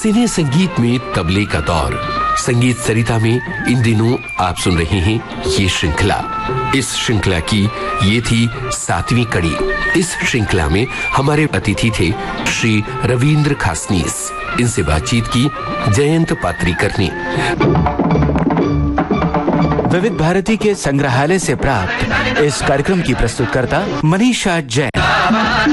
सिने संगीत में तबले का दौर। संगीत सरिता में इन दिनों आप सुन रहे हैं ये श्रृंखला। इस श्रृंखला की ये थी 7वीं कड़ी। इस श्रृंखला में हमारे अतिथि थे श्री रविंद्र खासनीस। इनसे बातचीत की जयंत पात्रीकर ने। विविध भारती के संग्रहालय से प्राप्त इस कार्यक्रम की प्रस्तुतकर्ता मनीषा जैन।